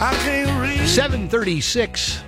7:36,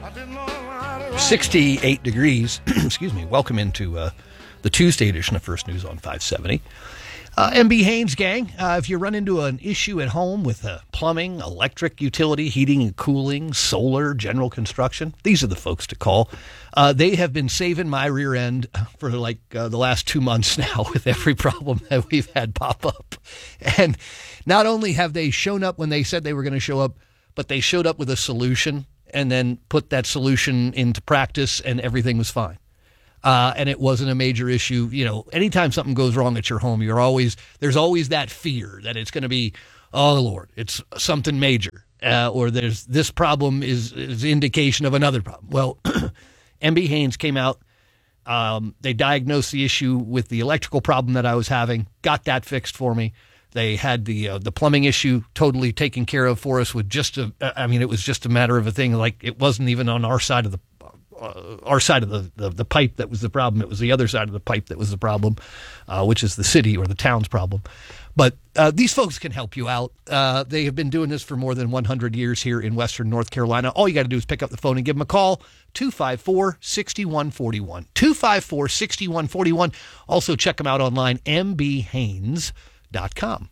68 degrees. Excuse me. Welcome into the Tuesday edition of First News on 570. MB Haynes gang, if you run into an issue at home with plumbing, electric utility, heating and cooling, solar, general construction, these are the folks to call. They have been saving my rear end for the last 2 months now with every problem that we've had pop up. And not only have they shown up when they said they were going to show up, but they showed up with a solution and then put that solution into practice and everything was fine. And it wasn't a major issue. You know, anytime something goes wrong at your home, there's always that fear that it's going to be, oh Lord, it's something major, or there's this problem is indication of another problem. Well, MB Haynes came out. They diagnosed the issue with the electrical problem that I was having, got that fixed for me. They had the plumbing issue totally taken care of for us with it was just a matter of a thing. Like, it wasn't even on our side of the pipe that was the problem. It was the other side of the pipe that was the problem, which is the city or the town's problem. But these folks can help you out. They have been doing this for more than 100 years here in Western North Carolina. All you got to do is pick up the phone and give them a call, 254-6141. 254-6141. Also check them out online, mbhaynes.com.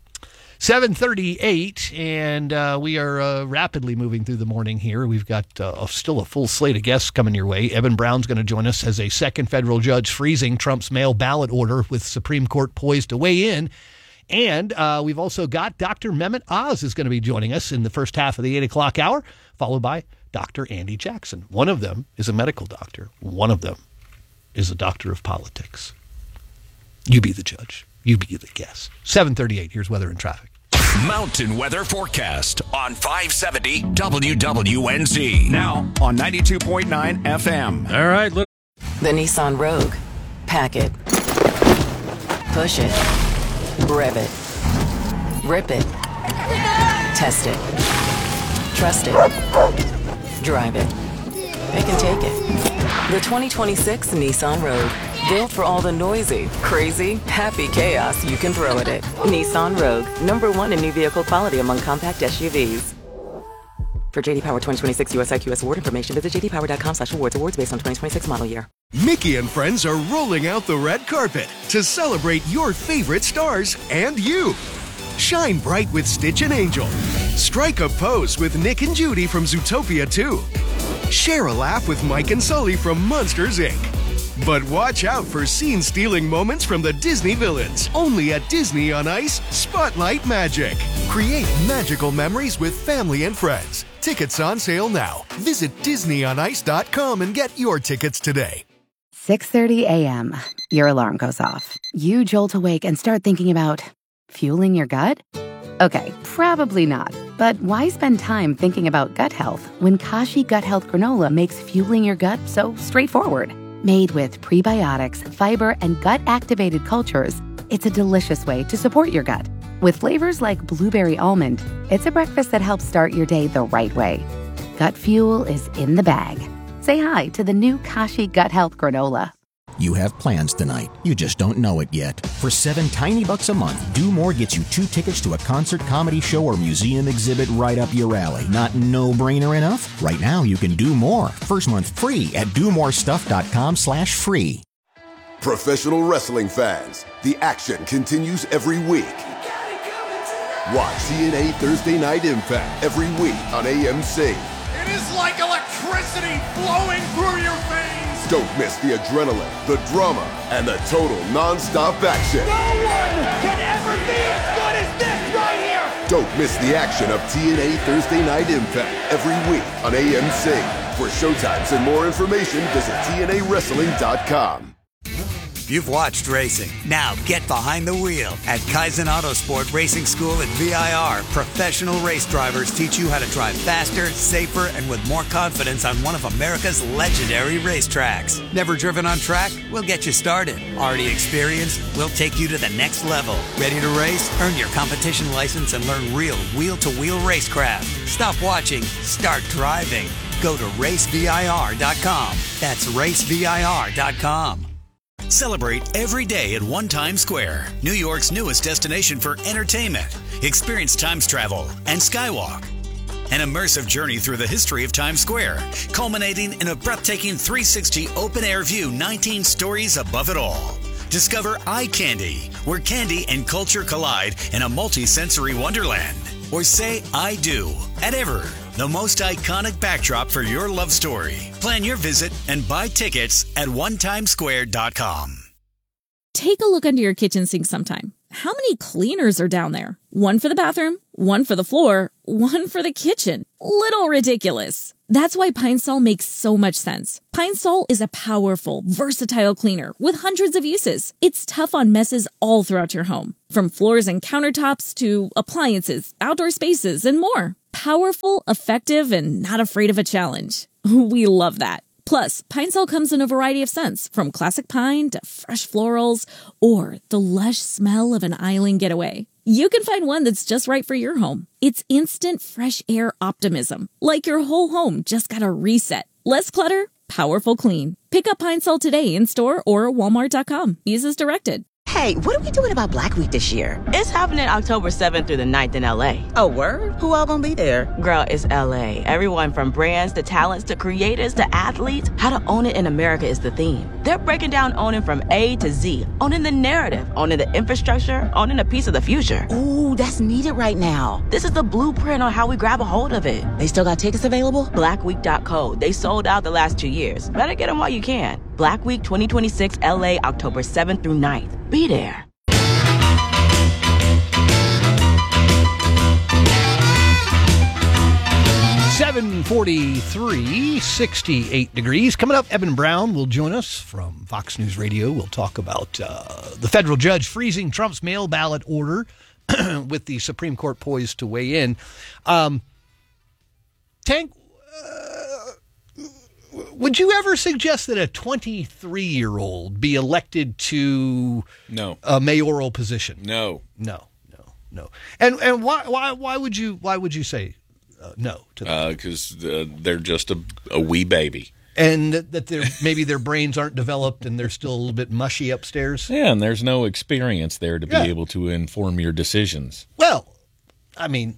7:38, and we are rapidly moving through the morning here. We've got still a full slate of guests coming your way. Evan Brown's going to join us as a second federal judge freezing Trump's mail ballot order, with Supreme Court poised to weigh in. And we've also got Dr. Mehmet Oz is going to be joining us in the first half of the 8 o'clock hour, followed by Dr. Andy Jackson. One of them is a medical doctor. One of them is a doctor of politics. You be the judge. You be the guest. 7:38, here's weather and traffic. Mountain weather forecast on 570 WWNZ. Now on 92.9 FM. All right. Look. The Nissan Rogue. Pack it. Push it. Rev it. Rip it. Test it. Trust it. Drive it. It can take it. The 2026 Nissan Rogue. Built for all the noisy, crazy, happy chaos you can throw at it. Nissan Rogue, #1 in new vehicle quality among compact SUVs. For JD Power 2026 US IQS award information, visit jdpower.com/awards. Awards based on 2026 model year. Mickey and friends are rolling out the red carpet to celebrate your favorite stars and you. Shine bright with Stitch and Angel. Strike a pose with Nick and Judy from Zootopia 2. Share a laugh with Mike and Sully from Monsters, Inc. But watch out for scene-stealing moments from the Disney villains. Only at Disney on Ice, Spotlight Magic. Create magical memories with family and friends. Tickets on sale now. Visit DisneyOnIce.com and get your tickets today. 6:30 a.m. Your alarm goes off. You jolt awake and start thinking about fueling your gut? Okay, probably not. But why spend time thinking about gut health when Kashi Gut Health Granola makes fueling your gut so straightforward? Made with prebiotics, fiber, and gut-activated cultures, it's a delicious way to support your gut. With flavors like blueberry almond, it's a breakfast that helps start your day the right way. Gut fuel is in the bag. Say hi to the new Kashi Gut Health Granola. You have plans tonight. You just don't know it yet. For $7 tiny bucks a month, Do More gets you 2 tickets to a concert, comedy show, or museum exhibit right up your alley. Not no-brainer enough? Right now, you can do more. First month free at domorestuff.com/free. Professional wrestling fans, the action continues every week. Watch TNA Thursday Night Impact every week on AMC. It is like electricity flowing through your veins. Don't miss the adrenaline, the drama, and the total non-stop action. No one can ever be as good as this right here. Don't miss the action of TNA Thursday Night Impact every week on AMC. For showtimes and more information, visit TNAWrestling.com. You've watched racing. Now get behind the wheel. At Kaizen Autosport Racing School at VIR, professional race drivers teach you how to drive faster, safer, and with more confidence on one of America's legendary racetracks. Never driven on track? We'll get you started. Already experienced? We'll take you to the next level. Ready to race? Earn your competition license and learn real wheel-to-wheel racecraft. Stop watching. Start driving. Go to racevir.com. That's racevir.com. Celebrate every day at One Times Square, New York's newest destination for entertainment. Experience Times travel and Skywalk. An immersive journey through the history of Times Square, culminating in a breathtaking 360 open-air view 19 stories above it all. Discover Eye Candy, where candy and culture collide in a multi-sensory wonderland. Or say I do at Ever, the most iconic backdrop for your love story. Plan your visit and buy tickets at onetimesquare.com. Take a look under your kitchen sink sometime. How many cleaners are down there? One for the bathroom, one for the floor, one for the kitchen. Little ridiculous. That's why Pine Sol makes so much sense. Pine Sol is a powerful, versatile cleaner with hundreds of uses. It's tough on messes all throughout your home, from floors and countertops to appliances, outdoor spaces, and more. Powerful, effective, and not afraid of a challenge. We love that. Plus, Pine Sol comes in a variety of scents, from classic pine to fresh florals, or the lush smell of an island getaway. You can find one that's just right for your home. It's instant fresh air optimism, like your whole home just got a reset. Less clutter, powerful clean. Pick up Pine Sol today in store or walmart.com. Use as directed. Hey, what are we doing about Black Week this year? It's happening October 7th through the 9th in LA. Oh, word? Who all gonna be there? Girl, it's LA. Everyone from brands to talents to creators to athletes. How to own it in America is the theme. They're breaking down owning from A to Z. Owning the narrative, owning the infrastructure, owning a piece of the future. Ooh, that's needed right now. This is the blueprint on how we grab a hold of it. They still got tickets available? Blackweek.co. They sold out the last 2 years. Better get them while you can. Black Week 2026 LA, October 7th through 9th. Be there. .43, 68 degrees. Coming up, Evan Brown will join us from Fox News Radio. We'll talk about the federal judge freezing Trump's mail ballot order with the Supreme Court poised to weigh in. Tank, would you ever suggest that a 23-year-old be elected to a mayoral position? No. And why would you say no to that? Because they're just a wee baby. And that maybe their brains aren't developed and they're still a little bit mushy upstairs? Yeah, and there's no experience there to be able to inform your decisions. Well, I mean,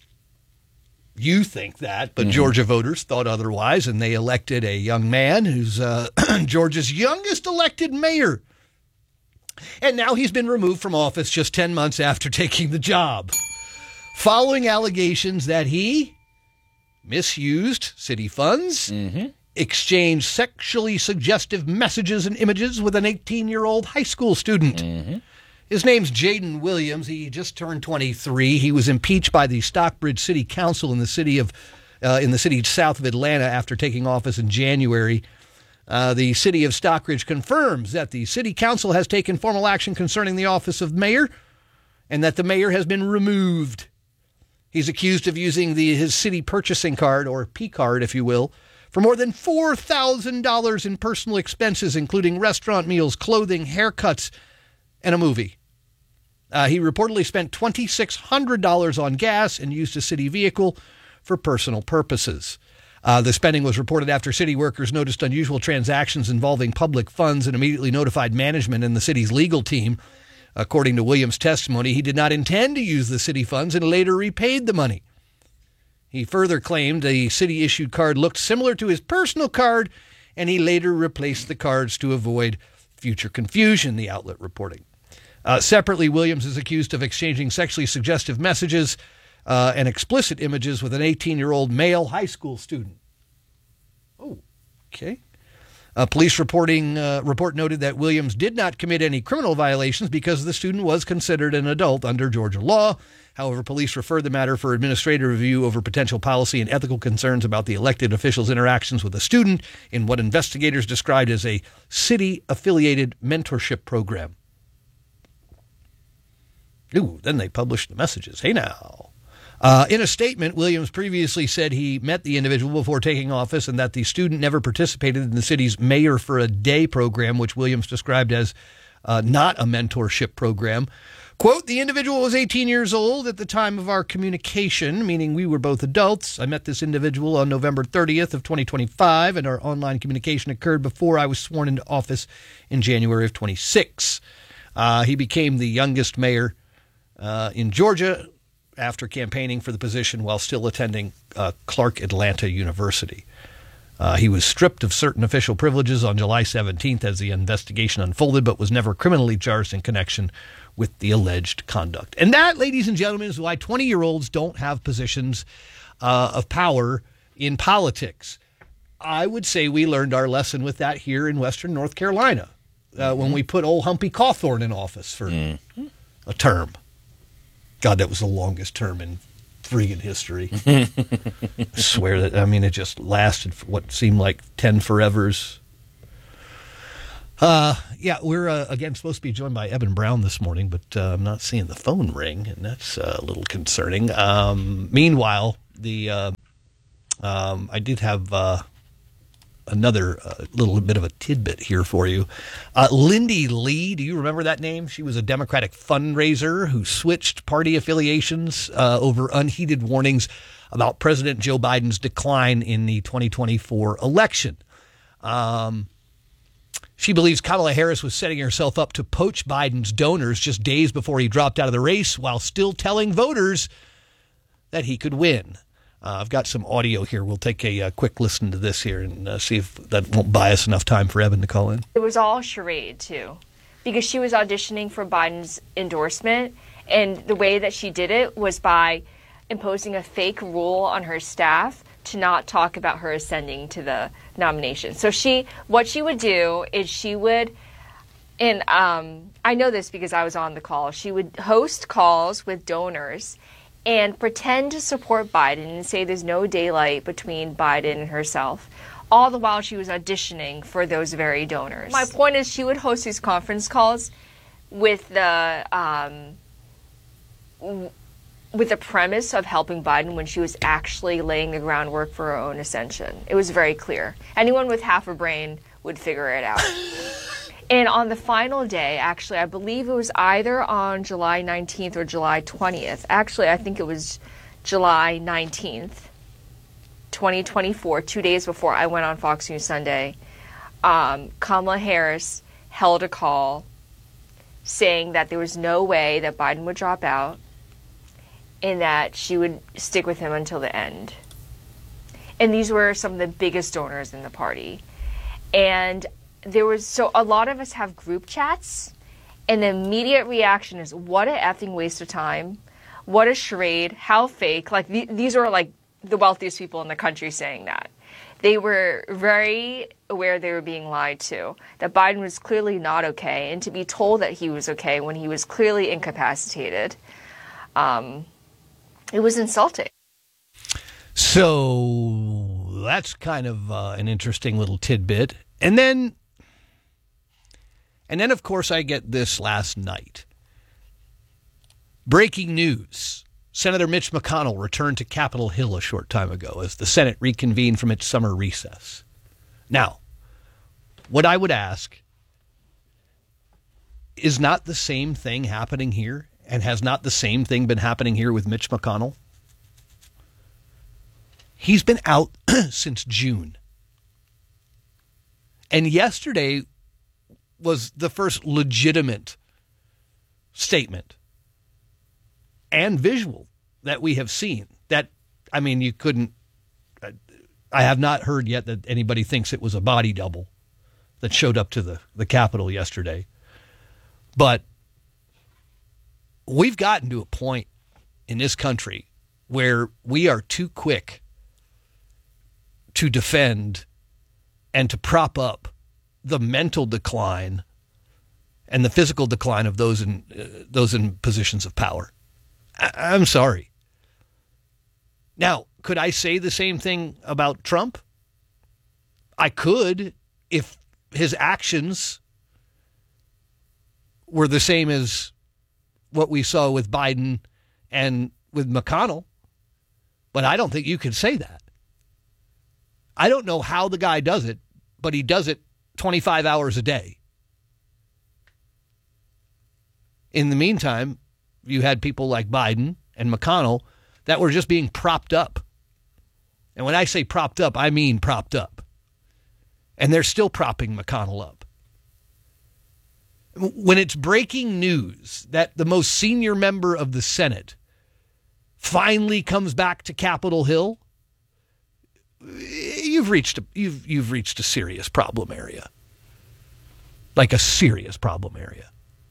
you think that, but Georgia voters thought otherwise, and they elected a young man who's Georgia's youngest elected mayor. And now he's been removed from office just 10 months after taking the job, following allegations that he misused city funds, exchanged sexually suggestive messages and images with an 18-year-old high school student. His name's Jaden Williams. He just turned 23. He was impeached by the Stockbridge City Council in the city south of Atlanta after taking office in January. The city of Stockbridge confirms that the city council has taken formal action concerning the office of mayor and that the mayor has been removed. He's accused of using his city purchasing card, or P-card, if you will, for more than $4,000 in personal expenses, including restaurant meals, clothing, haircuts, and a movie. He reportedly spent $2,600 on gas and used a city vehicle for personal purposes. The spending was reported after city workers noticed unusual transactions involving public funds and immediately notified management and the city's legal team. According to Williams' testimony, he did not intend to use the city funds and later repaid the money. He further claimed the city-issued card looked similar to his personal card, and he later replaced the cards to avoid future confusion, the outlet reporting. Separately, Williams is accused of exchanging sexually suggestive messages and explicit images with an 18-year-old male high school student. Oh, okay. Police report noted that Williams did not commit any criminal violations because the student was considered an adult under Georgia law. However, police referred the matter for administrative review over potential policy and ethical concerns about the elected officials' interactions with a student in what investigators described as a city-affiliated mentorship program. Ooh, then they published the messages. Hey now. In a statement, Williams previously said he met the individual before taking office and that the student never participated in the city's Mayor for a Day program, which Williams described as not a mentorship program. Quote, the individual was 18 years old at the time of our communication, meaning we were both adults. I met this individual on November 30th of 2025, and our online communication occurred before I was sworn into office in January of 26. He became the youngest mayor in Georgia after campaigning for the position while still attending Clark Atlanta University. He was stripped of certain official privileges on July 17th as the investigation unfolded, but was never criminally charged in connection with the alleged conduct. And that, ladies and gentlemen, is why 20-year-olds don't have positions of power in politics. I would say we learned our lesson with that here in Western North Carolina when we put old Humpy Cawthorn in office for a term. God, that was the longest term in friggin' history. I swear that, it just lasted for what seemed like 10 forevers. We're, again, supposed to be joined by Eben Brown this morning, but I'm not seeing the phone ring, and that's a little concerning. Meanwhile, I did have another little bit of a tidbit here for you. Lindy Lee, do you remember that name? She was a Democratic fundraiser who switched party affiliations over unheeded warnings about President Joe Biden's decline in the 2024 election. She believes Kamala Harris was setting herself up to poach Biden's donors just days before he dropped out of the race while still telling voters that he could win. I've got some audio here. We'll take a quick listen to this here and see if that won't buy us enough time for Evan to call in. It was all charade, too, because she was auditioning for Biden's endorsement, and the way that she did it was by imposing a fake rule on her staff to not talk about her ascending to the nomination. So what she would do is she would, and I know this because I was on the call, she would host calls with donors and pretend to support Biden and say there's no daylight between Biden and herself, all the while she was auditioning for those very donors. My point is she would host these conference calls with the premise of helping Biden when she was actually laying the groundwork for her own ascension. It was very clear. Anyone with half a brain would figure it out. And on the final day, actually, I believe it was either on July 19th or July 20th. Actually, I think it was July 19th, 2024, 2 days before I went on Fox News Sunday. Kamala Harris held a call saying that there was no way that Biden would drop out and that she would stick with him until the end. And these were some of the biggest donors in the party. And so a lot of us have group chats, and the immediate reaction is, what a effing waste of time. What a charade. How fake. Like, these are like the wealthiest people in the country saying that. They were very aware they were being lied to, that Biden was clearly not okay, and to be told that he was okay when he was clearly incapacitated, it was insulting. So that's kind of an interesting little tidbit. And then, of course, I get this last night. Breaking news. Senator Mitch McConnell returned to Capitol Hill a short time ago as the Senate reconvened from its summer recess. Now, what I would ask is not the same thing happening here, and has not the same thing been happening here with Mitch McConnell? He's been out since June. And yesterday was the first legitimate statement and visual that we have seen. That, you couldn't, I have not heard yet that anybody thinks it was a body double that showed up to the Capitol yesterday. But we've gotten to a point in this country where we are too quick to defend and to prop up the mental decline and the physical decline of those in positions of power. I'm sorry. Now, could I say the same thing about Trump? I could, if his actions were the same as what we saw with Biden and with McConnell. But I don't think you can say that. I don't know how the guy does it, but he does it 25 hours a day. In the meantime, you had people like Biden and McConnell that were just being propped up. And when I say propped up, I mean propped up. And they're still propping McConnell up. When it's breaking news that the most senior member of the Senate finally comes back to Capitol Hill, you've reached a serious problem area. Like a serious problem area.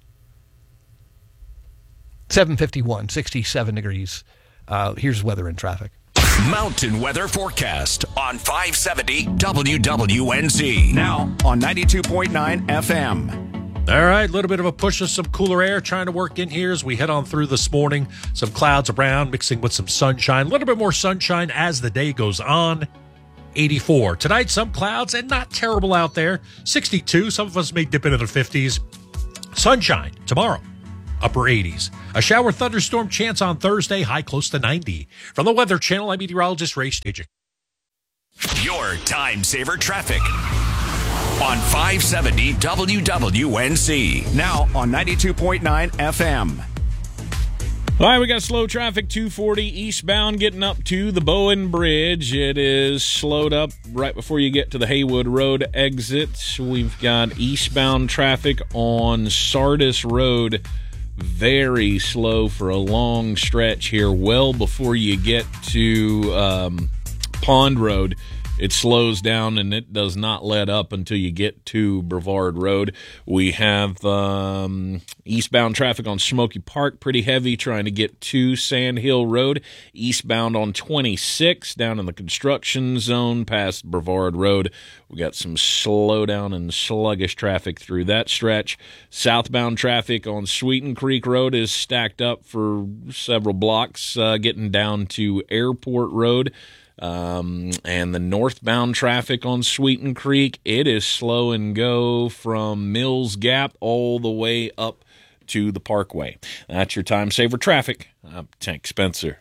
7:51, 67 degrees. Here's weather and traffic. Mountain weather forecast on 570 WWNZ. Now on 92.9 FM. All right, a little bit of a push of some cooler air trying to work in here as we head on through this morning. Some clouds around mixing with some sunshine. A little bit more sunshine as the day goes on. 84. Tonight, some clouds and not terrible out there. 62. Some of us may dip into the 50s. Sunshine tomorrow. Upper 80s. A shower thunderstorm chance on Thursday, high close to 90. From the Weather Channel, I'm meteorologist Ray Stajic. Your time saver traffic on 570 WWNZ. Now on 92.9 FM. All right, we got slow traffic, 240 eastbound getting up to the Bowen Bridge. It is slowed up right before you get to the Haywood Road exit. We've got eastbound traffic on Sardis Road. Very slow for a long stretch here, well before you get to Pond Road. It slows down and it does not let up until you get to Brevard Road. We have eastbound traffic on Smoky Park, pretty heavy, trying to get to Sand Hill Road. Eastbound on 26, down in the construction zone past Brevard Road. We got some slowdown and sluggish traffic through that stretch. Southbound traffic on Sweeten Creek Road is stacked up for several blocks, getting down to Airport Road. And the northbound traffic on Sweeten Creek, it is slow and go from Mills Gap all the way up to the Parkway. That's your time saver traffic. I'm Tank Spencer.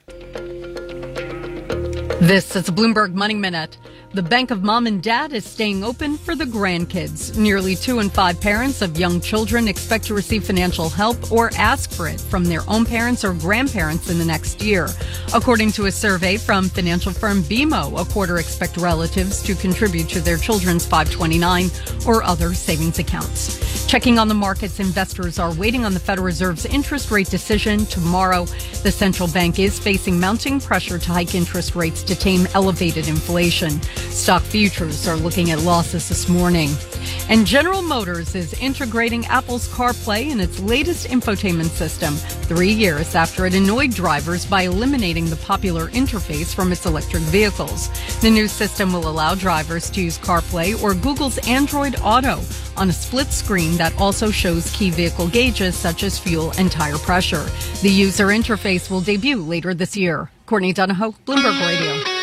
This is a Bloomberg Money Minute. The Bank of Mom and Dad is staying open for the grandkids. Nearly 2 in 5 parents of young children expect to receive financial help or ask for it from their own parents or grandparents in the next year. According to a survey from financial firm BMO, a quarter expect relatives to contribute to their children's 529 or other savings accounts. Checking on the markets, investors are waiting on the Federal Reserve's interest rate decision tomorrow. The central bank is facing mounting pressure to hike interest rates to tame elevated inflation. Stock futures are looking at losses this morning. And General Motors is integrating Apple's CarPlay in its latest infotainment system, 3 years after it annoyed drivers by eliminating the popular interface from its electric vehicles. The new system will allow drivers to use CarPlay or Google's Android Auto on a split screen that also shows key vehicle gauges such as fuel and tire pressure. The user interface will debut later this year. Courtney Donahoe, Bloomberg Radio.